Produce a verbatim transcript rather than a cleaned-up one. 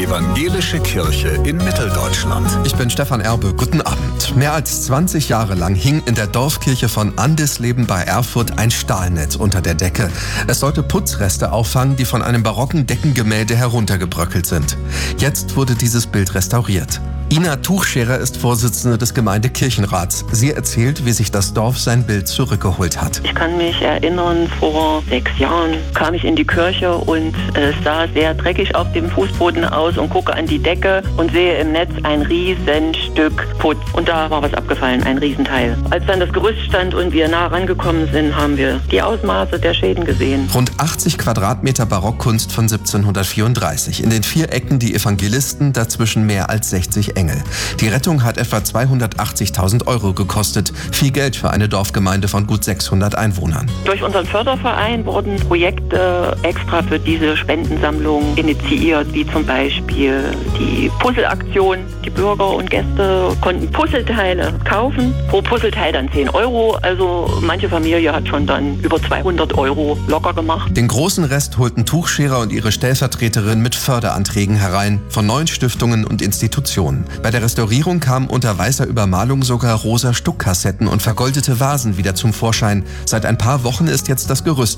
Evangelische Kirche in Mitteldeutschland. Ich bin Stefan Erbe, guten Abend. Mehr als zwanzig Jahre lang hing in der Dorfkirche von Andesleben bei Erfurt ein Stahlnetz unter der Decke. Es sollte Putzreste auffangen, die von einem barocken Deckengemälde heruntergebröckelt sind. Jetzt wurde dieses Bild restauriert. Ina Tuchscherer ist Vorsitzende des Gemeindekirchenrats. Sie erzählt, wie sich das Dorf sein Bild zurückgeholt hat. Ich kann mich erinnern, vor sechs Jahren kam ich in die Kirche und es sah sehr dreckig auf dem Fußboden aus und gucke an die Decke und sehe im Netz ein Riesenstück Putz. Und da war was abgefallen, ein Riesenteil. Als dann das Gerüst stand und wir nah rangekommen sind, haben wir die Ausmaße der Schäden gesehen. Rund achtzig Quadratmeter Barockkunst von siebzehnhundertvierunddreißig. In den vier Ecken die Evangelisten, dazwischen mehr als sechzig Engel. Die Rettung hat etwa zweihundertachtzigtausend Euro gekostet. Viel Geld für eine Dorfgemeinde von gut sechshundert Einwohnern. Durch unseren Förderverein wurden Projekte extra für diese Spendensammlung initiiert, wie zum Beispiel die Puzzleaktion. Die Bürger und Gäste konnten Puzzleteile kaufen. Pro Puzzleteil dann zehn Euro. Also manche Familie hat schon dann über zweihundert Euro locker gemacht. Den großen Rest holten Tuchscherer und ihre Stellvertreterin mit Förderanträgen herein von neun Stiftungen und Institutionen. Bei der Restaurierung kamen unter weißer Übermalung sogar rosa Stuckkassetten und vergoldete Vasen wieder zum Vorschein. Seit ein paar Wochen ist jetzt das Gerüst